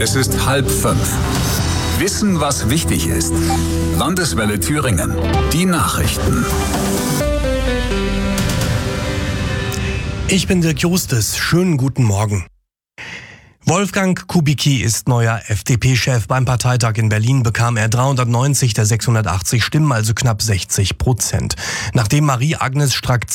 Es ist 4:30. Wissen, was wichtig ist. Landeswelle Thüringen. Die Nachrichten. Ich bin Dirk Justes. Schönen guten Morgen. Wolfgang Kubicki ist neuer FDP-Chef. Beim Parteitag in Berlin bekam er 390 der 680 Stimmen, also knapp 60%. Nachdem Marie-Agnes Strack